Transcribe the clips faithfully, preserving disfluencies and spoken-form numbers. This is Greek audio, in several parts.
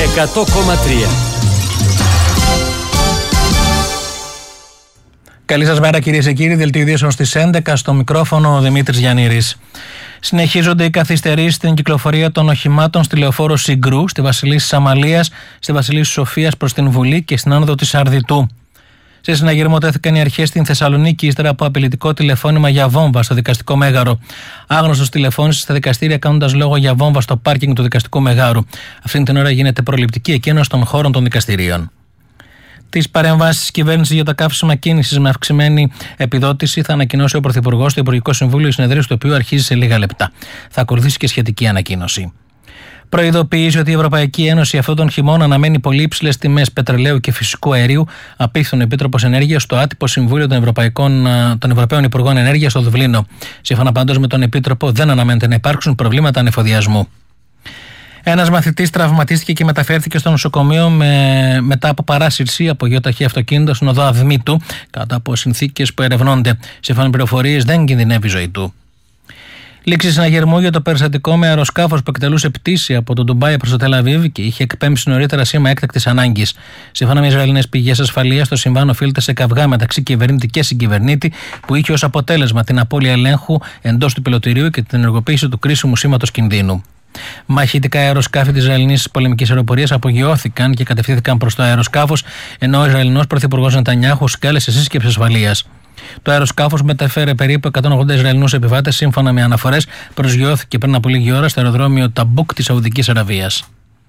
εκατό κόμμα τρία. Καλή σας μέρα κυρίες και κύριοι, δελτίο ειδήσεων στις έντεκα, στο μικρόφωνο ο Δημήτρης Γιαννήρης. Συνεχίζονται οι καθυστερήσεις στην κυκλοφορία των οχημάτων στη λεωφόρο Συγκρού, στη Βασιλίσσης Αμαλίας, στη Βασιλίσσης Σοφίας προς την Βουλή και στην άνοδο της Αρδιτού. Σε συναγερμό τέθηκαν οι αρχές στην Θεσσαλονίκη ύστερα από απειλητικό τηλεφώνημα για βόμβα στο δικαστικό μέγαρο. Άγνωστος τηλεφώνησε στα δικαστήρια κάνοντας λόγο για βόμβα στο πάρκινγκ του δικαστικού μεγάρου. Αυτήν την ώρα γίνεται προληπτική εκκίνηση των χώρων των δικαστηρίων. Τις παρεμβάσεις της κυβέρνησης για τα καύσιμα κίνησης με αυξημένη επιδότηση θα ανακοινώσει ο Πρωθυπουργός στο Υπουργικό Συμβούλιο, η συνεδρίαση του οποίου αρχίζει σε λίγα λεπτά. Θα ακολουθήσει και σχετική ανακοίνωση. Προειδοποιήσει ότι η Ευρωπαϊκή Ένωση αυτόν τον χειμώνα αναμένει πολύ υψηλές τιμές πετρελαίου και φυσικού αερίου, απίθυνε ο Επίτροπος Ενέργειας στο άτυπο Συμβούλιο των, Ευρωπαϊκών, των Ευρωπαίων Υπουργών Ενέργειας στο Δουβλίνο. Σύμφωνα πάντως με τον Επίτροπο, δεν αναμένεται να υπάρξουν προβλήματα ανεφοδιασμού. Ένας μαθητής τραυματίστηκε και μεταφέρθηκε στο νοσοκομείο με, μετά από παράσυρση από γεωταχή αυτοκίνητο στην οδό Αδμήτου, κάτω από συνθήκες που ερευνώνται. Σύμφωνα με πληροφορίες, δεν κινδυνεύει η ζωή του. Λήξη συναγερμού για το περιστατικό με αεροσκάφος που εκτελούσε πτήση από το Ντουμπάι προς το Τελαβίβ και είχε εκπέμψει νωρίτερα σήμα έκτακτης ανάγκης. Σύμφωνα με Ισραηλινές πηγές ασφαλείας, το συμβάν οφείλεται σε καυγά μεταξύ κυβερνήτη και συγκυβερνήτη που είχε ως αποτέλεσμα την απώλεια ελέγχου εντός του πιλωτηρίου και την ενεργοποίηση του κρίσιμου σήματος κινδύνου. Μαχητικά αεροσκάφη της Ισραηλινής πολεμικής αεροπορίας απογειώθηκαν και κατευθύνθηκαν προς το αεροσκάφος, ενώ ο Ισραηλινός πρωθυπουργός Νετανιάχου σκάλεσε σύσκεψη ασφαλείας. Το αεροσκάφος μετέφερε περίπου εκατόν ογδόντα Ισραηλινούς επιβάτες, σύμφωνα με αναφορές, προσγειώθηκε πριν από λίγη ώρα στο αεροδρόμιο Ταμπούκ της Σαουδικής Αραβίας.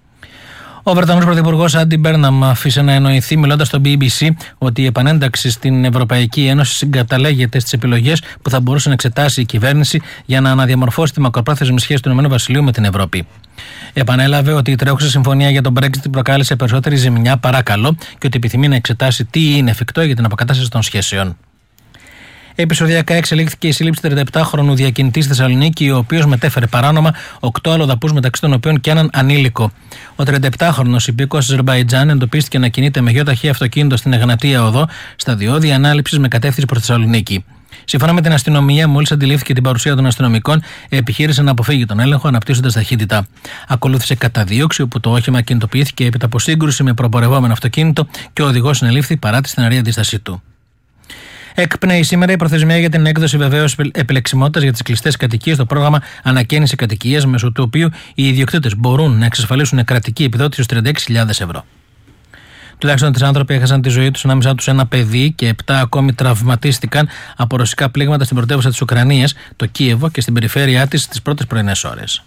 Ο Βρετανός Πρωθυπουργός Άντι Μπέρναμ άφησε να εννοηθεί, μιλώντας στο μπι μπι σι, ότι η επανένταξη στην Ευρωπαϊκή Ένωση συγκαταλέγεται στις επιλογές που θα μπορούσε να εξετάσει η κυβέρνηση για να αναδιαμορφώσει τη μακροπρόθεσμη σχέση του Ηνωμένου Βασιλείου με την Ευρώπη. Επανέλαβε ότι η τρέχουσα συμφωνία για τον Brexit προκάλεσε περισσότερη ζημιά παρά καλό και ότι επιθυμεί να εξετάσει τι είναι εφικτό για την αποκατάσταση των σχέσεων. Επεισοδιακά εξελίχθηκε η σύλληψη τριανταεπτάχρονου διακινητή στη Θεσσαλονίκη, ο οποίος μετέφερε παράνομα οκτώ αλλοδαπούς, μεταξύ των οποίων και έναν ανήλικο. Ο τριανταεπτάχρονος υπήκοος της Αζερμπαϊτζάν εντοπίστηκε να κινείται με γεωταχή αυτοκίνητο στην Εγνατία Οδό, στα διόδια ανάληψης με κατεύθυνση προς Θεσσαλονίκη. Σύμφωνα με την αστυνομία, μόλις αντιλήφθηκε την παρουσία των αστυνομικών, επιχείρησε να αποφύγει τον έλεγχο αναπτύσσοντας ταχύτητα. Ακολούθησε καταδίωξη, όπου το όχημα κινητοποιήθηκε έπειτα από σύγκρουση με προπορευόμενο αυτοκίνητο και ο οδηγός συνελήφθη παρά τη στεναρή αντίστασή του. Εκπνέει σήμερα η προθεσμία για την έκδοση βεβαίως επιλεξιμότητας για τις κλειστές κατοικίες στο πρόγραμμα Ανακαίνιση Κατοικίας, μέσω του οποίου οι ιδιοκτήτες μπορούν να εξασφαλίσουν κρατική επιδότηση ως τριάντα έξι χιλιάδες ευρώ. Τουλάχιστον τρεις άνθρωποι έχασαν τη ζωή τους, ανάμεσά τους ένα παιδί, και επτά ακόμη τραυματίστηκαν από ρωσικά πλήγματα στην πρωτεύουσα της Ουκρανίας, το Κίεβο, και στην περιφέρειά της τις πρώτες πρωινές ώρες.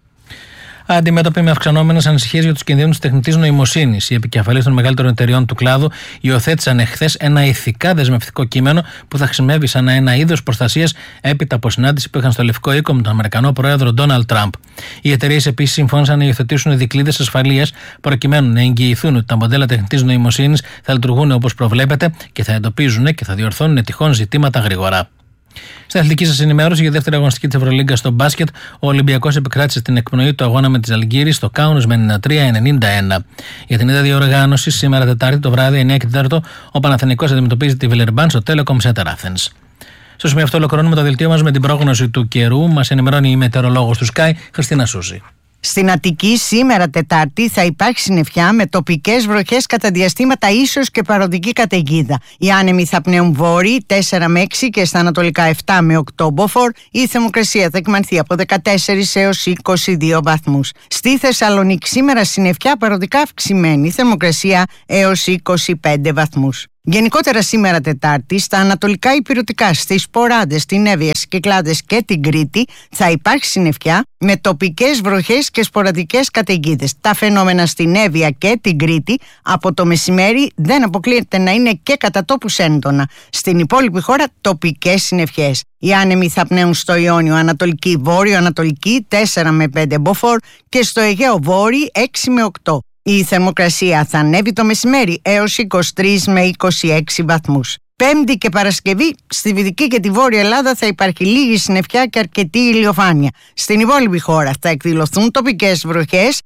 Αντιμέτωποι με αυξανόμενες ανησυχίες για τους κινδύνους της τεχνητής νοημοσύνης, οι επικεφαλής των μεγαλύτερων εταιριών του κλάδου υιοθέτησαν εχθές ένα ηθικά δεσμευτικό κείμενο που θα χρησιμεύει σαν ένα είδος προστασίας έπειτα από συνάντηση που είχαν στο Λευκό Οίκο με τον Αμερικανό πρόεδρο Ντόναλντ Τραμπ. Οι εταιρείες επίσης συμφώνησαν να υιοθετήσουν δικλείδες ασφαλείας προκειμένου να εγγυηθούν ότι τα μοντέλα τεχνητής νοημοσύνης θα λειτουργούν όπως προβλέπεται και θα εντοπίζουν και θα διορθώνουν τυχόν ζητήματα γρήγορα. Στην αθλητική σας ενημέρωση για δεύτερη αγωνιστική της Ευρωλίγκα στο μπάσκετ, ο Ολυμπιακός επικράτησε στην εκπνοή του αγώνα με τη Ζαλγκίρις στο Κάουνας με ενενήντα τρία ενενήντα ένα. Για την ίδια διοργάνωση, σήμερα Τετάρτη το βράδυ, εννιά και τέσσερα, ο Παναθηναϊκός αντιμετωπίζει τη Βιλερμπάν στο Telecom Center Athens. Στο σημείο αυτό ολοκληρώνουμε το δελτίο μας με την πρόγνωση του καιρού. Μας ενημερώνει η μετεωρολόγος του Sky, Χριστίνα Σούζη. Στην Αττική σήμερα Τετάρτη θα υπάρχει συννεφιά με τοπικές βροχές κατά διαστήματα, ίσως και παροδική καταιγίδα. Οι άνεμοι θα πνέουν βόρειοι τέσσερα με έξι και στα ανατολικά επτά με οκτώ μποφόρ. Η θερμοκρασία θα εκμανθεί από δεκατέσσερα έως είκοσι δύο βαθμούς. Στη Θεσσαλονίκη σήμερα συννεφιά παροδικά αυξημένη, θερμοκρασία έως είκοσι πέντε βαθμούς. Γενικότερα σήμερα Τετάρτη, στα ανατολικά υπηρετικά, στις Ποράντες, στην Εύβοια, στις Κυκλάδες και την Κρήτη θα υπάρχει συννεφιά με τοπικές βροχές και σποραδικές καταιγίδες. Τα φαινόμενα στην Εύβοια και την Κρήτη από το μεσημέρι δεν αποκλείεται να είναι και κατά τόπους έντονα. Στην υπόλοιπη χώρα τοπικές συννεφιές. Οι άνεμοι θα πνέουν στο Ιόνιο ανατολική, βόρειο-ανατολική τέσσερα με πέντε μποφόρ και στο Αιγαίο βόρειο έξι με οκτώ. Η θερμοκρασία θα ανέβει το μεσημέρι έως είκοσι τρεις με είκοσι έξι βαθμούς. Πέμπτη και Παρασκευή στη Δυτική και τη Βόρεια Ελλάδα θα υπάρχει λίγη συννεφιά και αρκετή ηλιοφάνεια. Στην υπόλοιπη χώρα θα εκδηλωθούν τοπικές βροχές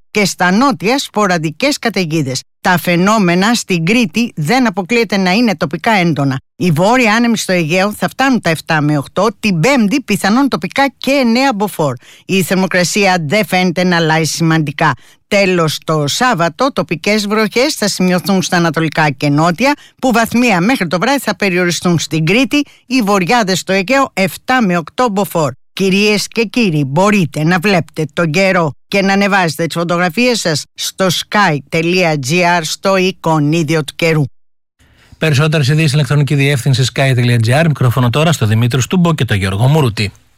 και στα νότια σποραδικές καταιγίδες. Τα φαινόμενα στην Κρήτη δεν αποκλείεται να είναι τοπικά έντονα. Οι βόρειοι άνεμοι στο Αιγαίο θα φτάνουν τα επτά με οκτώ, την Πέμπτη πιθανόν τοπικά και εννέα μποφόρ. Η θερμοκρασία δεν φαίνεται να αλλάζει σημαντικά. Τέλος, το Σάββατο τοπικές βροχές θα σημειωθούν στα ανατολικά και νότια, που βαθμία μέχρι το βράδυ θα περιοριστούν στην Κρήτη, οι βορειάδες στο Αιγαίο επτά με οκτώ μποφόρ. Κυρίες και κύριοι, μπορείτε να βλέπετε τον καιρό και να ανεβάζετε τις φωτογραφίες σας στο sky τελεία gr, στο εικονίδιο του καιρού. Περισσότερες ειδήσεις στην ηλεκτρονική διεύθυνση sky τελεία gr. Μικρόφωνο τώρα στο Δημήτρη Στούμπο και τον Γιώργο Μουρούτη.